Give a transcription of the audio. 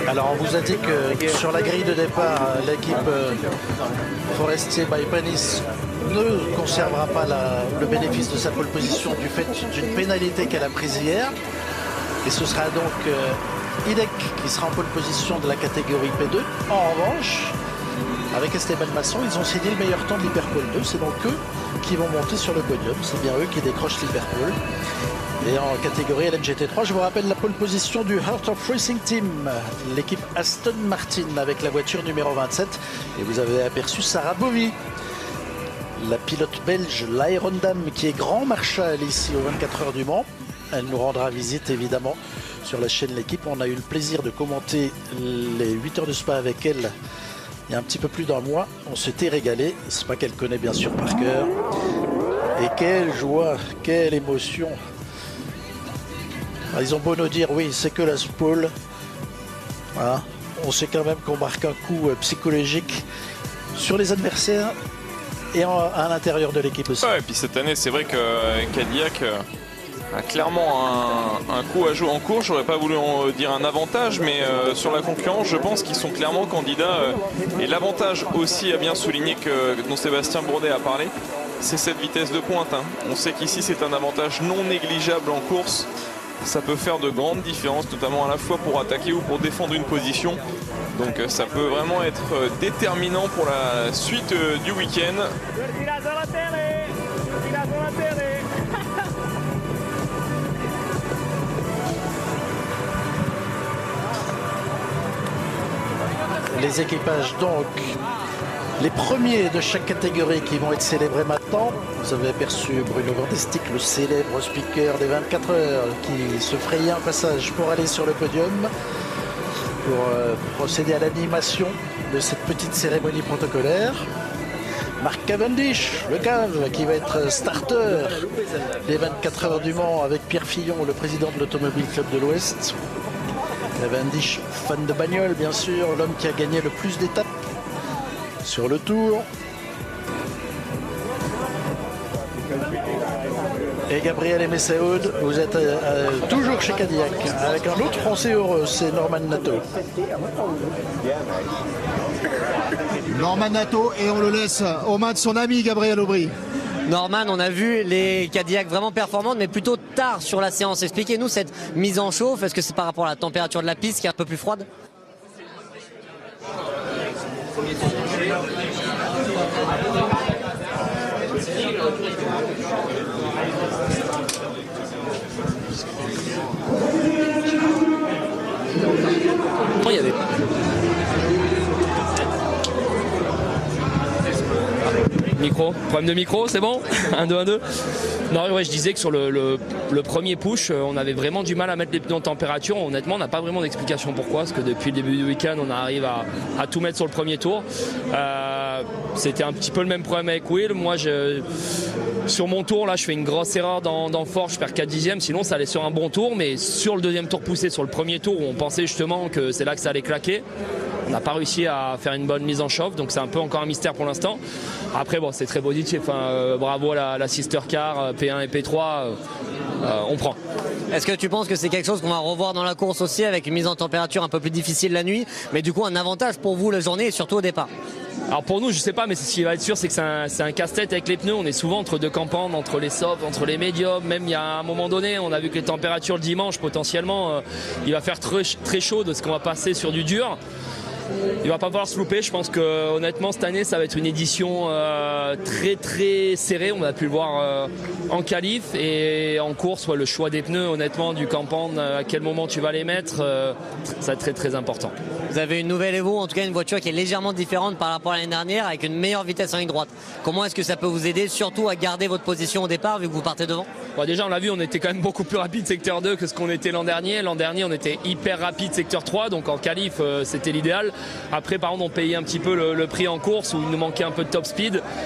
Alors on vous a dit que sur la grille de départ, l'équipe Forestier by Panis ne conservera pas le bénéfice de sa pole position du fait d'une pénalité qu'elle a prise hier. Et ce sera donc Hidek qui sera en pole position de la catégorie P2. En revanche, avec Esteban Masson, ils ont signé le meilleur temps de l'Hyperpole 2. C'est donc eux qui vont monter sur le podium. C'est bien eux qui décrochent l'Hyperpole. Et en catégorie LMGT3, je vous rappelle la pole position du Heart of Racing Team, l'équipe Aston Martin avec la voiture numéro 27. Et vous avez aperçu Sarah Bovy, la pilote belge l'Iron Dame, qui est grand marshal ici aux 24 heures du Mans. Elle nous rendra visite évidemment sur la chaîne L'équipe. On a eu le plaisir de commenter les 8 heures de Spa avec elle il y a un petit peu plus d'un mois. On s'était régalé. Spa qu'elle connaît bien sûr par cœur. Et quelle joie, quelle émotion. Ils ont beau nous dire oui, c'est que la pole. Hein, on sait quand même qu'on marque un coup psychologique sur les adversaires et à l'intérieur de l'équipe aussi. Ouais, et puis cette année, c'est vrai que Cadillac a clairement un coup à jouer en course. J'aurais pas voulu en dire un avantage, mais sur la concurrence, je pense qu'ils sont clairement candidats. Et l'avantage aussi à bien souligner dont Sébastien Bourdet a parlé, c'est cette vitesse de pointe. Hein. On sait qu'ici, c'est un avantage non négligeable en course. Ça peut faire de grandes différences, notamment à la fois pour attaquer ou pour défendre une position. Donc ça peut vraiment être déterminant pour la suite du week-end. Les équipages donc, les premiers de chaque catégorie qui vont être célébrés maintenant. Vous avez aperçu Bruno Vandestick, le célèbre speaker des 24 heures, qui se frayait un passage pour aller sur le podium, pour procéder à l'animation de cette petite cérémonie protocolaire. Mark Cavendish, le cave, qui va être starter des 24 heures du Mans avec Pierre Fillon, le président de l'Automobile Club de l'Ouest. Cavendish, fan de bagnole bien sûr, l'homme qui a gagné le plus d'étapes sur le Tour. Et Gabriel et Messaoud, vous êtes toujours chez Cadillac avec un autre Français heureux, c'est Norman Nato. Norman Nato, et on le laisse aux mains de son ami Gabriel Aubry. Norman, on a vu les Cadillac vraiment performantes, mais plutôt tard sur la séance. Expliquez-nous cette mise en chauffe. Est-ce que c'est par rapport à la température de la piste qui est un peu plus froide ? Il y avait... Micro, problème de micro, c'est bon? 1, 2, 1, 2. Non, ouais, je disais que sur le premier push, on avait vraiment du mal à mettre les pneus en température. Honnêtement, on n'a pas vraiment d'explication pourquoi, parce que depuis le début du week-end, on arrive à tout mettre sur le premier tour. C'était un petit peu le même problème avec Will. Moi, sur mon tour, là, je fais une grosse erreur dans le fort, je perds 4 dixièmes. Sinon, ça allait sur un bon tour, mais sur le deuxième tour poussé, sur le premier tour, où on pensait justement que c'est là que ça allait claquer. On n'a pas réussi à faire une bonne mise en chauffe, donc c'est un peu encore un mystère pour l'instant. Après, bon, c'est très positif. Bravo à la Sister Car, P1 et P3, on prend. Est-ce que tu penses que c'est quelque chose qu'on va revoir dans la course aussi, avec une mise en température un peu plus difficile la nuit, mais du coup un avantage pour vous la journée et surtout au départ? Alors pour nous, je sais pas, mais ce qui va être sûr, c'est que c'est un casse-tête avec les pneus. On est souvent entre deux campandes, entre les softs, entre les médiums. Même il y a un moment donné, on a vu que les températures le dimanche, potentiellement, il va faire très chaud de ce qu'on va passer sur du dur. Il va pas falloir se louper. Je pense que honnêtement cette année ça va être une édition très serrée. On a pu le voir en qualif et en course. Le choix des pneus, honnêtement, du campan, à quel moment tu vas les mettre, ça va être très important. Vous avez une nouvelle Evo, en tout cas une voiture qui est légèrement différente par rapport à l'année dernière, avec une meilleure vitesse en ligne droite. Comment est-ce que ça peut vous aider, surtout à garder votre position au départ vu que vous partez devant? Bon, déjà on l'a vu, on était quand même beaucoup plus rapide secteur 2 que ce qu'on était l'an dernier. L'an dernier on était hyper rapide secteur 3, donc en qualif c'était l'idéal. Après par contre on payait un petit peu le prix en course où il nous manquait un peu de top speed.